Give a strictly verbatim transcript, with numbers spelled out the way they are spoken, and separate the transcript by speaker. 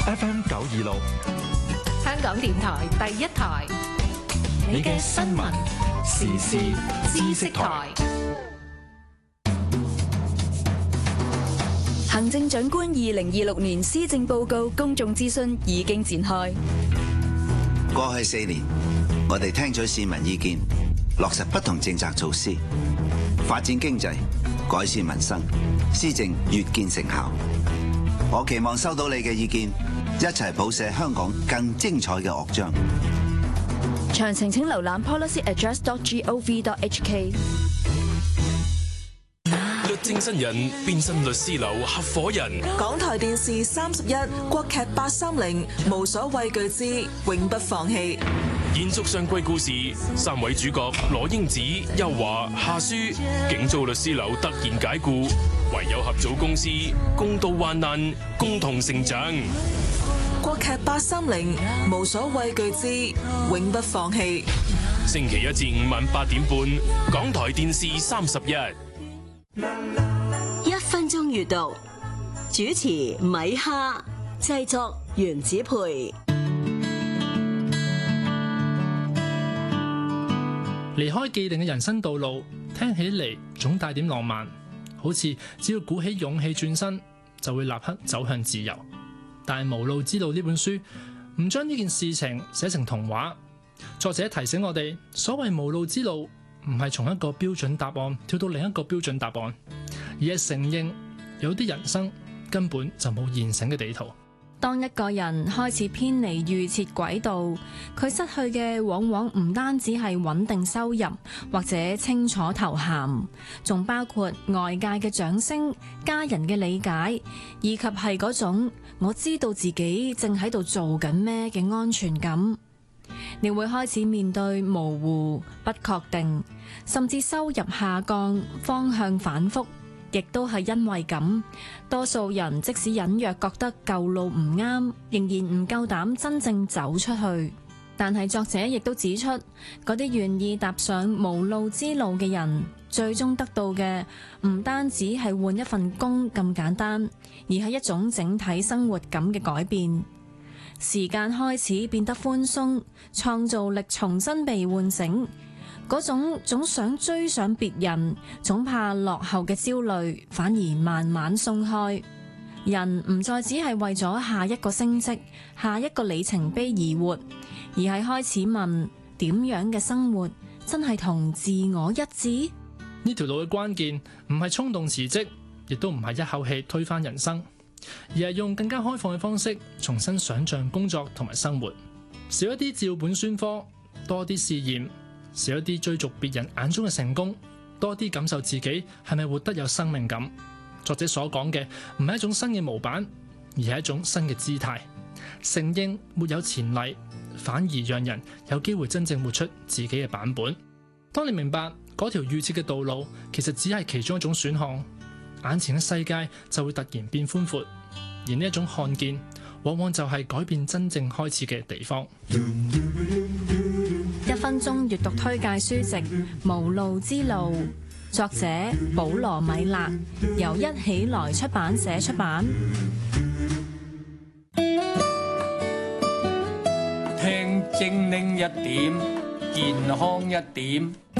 Speaker 1: F M 九二六，
Speaker 2: 香港電台第一台，你嘅新聞時事知識台。
Speaker 3: 行政長官二零二六年施政報告公眾諮詢已經展開。
Speaker 4: 過去四年，我哋聽取市民意見，落實不同政策措施，發展經濟，改善民生，施政越見成效。我期望收到你嘅意見，一齊譜寫香港更精彩嘅樂章。
Speaker 3: 詳情請瀏覽 policy address dot gov dot h k。
Speaker 5: 律政新人變身律師樓合夥人。
Speaker 6: 港台電視三十一國劇八三零無所畏懼之永不放棄。
Speaker 5: 延續上季故事，三位主角羅英子、邱華、夏書，警遭律師樓突然解雇，唯有合組公司，共度患難，共同成長。
Speaker 6: 國劇八三零無所畏懼之永不放棄。
Speaker 5: 星期一至五晚八點半，港台電視三十一。
Speaker 7: 一分鐘閱讀，主持米哈，製作原子培。
Speaker 8: 離開既定嘅人生道路，聽起嚟總帶點浪漫，好似只要鼓起勇氣轉身，就會立刻走向自由。但係《無路之路》呢本書唔將呢件事情寫成童話，作者提醒我哋，所謂無路之路唔係從一個標準答案跳到另一個標準答案，而係承認有啲人生根本就冇現成嘅地圖。
Speaker 9: 當一個人開始偏離預設軌道，佢失去嘅往往唔單止係穩定收入或者清楚頭銜，仲包括外界嘅掌聲、家人嘅理解，以及係嗰種我知道自己正喺度做緊咩嘅安全感。你會開始面對模糊、不確定，甚至收入下降、方向反覆。亦都係因為咁，多數人即使隱約覺得舊路唔啱，仍然唔夠膽真正走出去。但係作者亦都指出，嗰啲願意踏上無路之路嘅人，最終得到嘅唔單止係換一份工咁簡單，而係一種整體生活感嘅改變。時間開始變得寬鬆，創造力重新被喚醒。嗰種總想追上別人，總怕落後嘅焦慮，反而慢慢鬆開。人唔再只係為咗下一個升職、下一個里程碑而活，而係開始問點樣嘅生活真係同自我一致？
Speaker 8: 呢條路嘅關鍵唔係衝動辭職，亦都唔係一口氣推翻人生，而係用更加開放嘅方式重新想象工作同埋生活，少一啲照本宣科，多啲試驗。少一啲追逐別人眼中嘅成功，多啲感受自己係咪活得有生命感。作者所講嘅唔係一種新嘅模板，而係一種新嘅姿態。承認沒有前例，反而讓人有機會真正活出自己嘅版本。當你明白嗰條預設嘅道路其實只係其中一種選項，眼前嘅世界就會突然變寬闊。而呢一種看見，往往就係改變真正開始嘅地方。
Speaker 9: 一分鐘閱讀推介書籍《無路之路》，作者保羅米勒，由一起來出版社出版。
Speaker 10: 聽精靈一點，健康一點。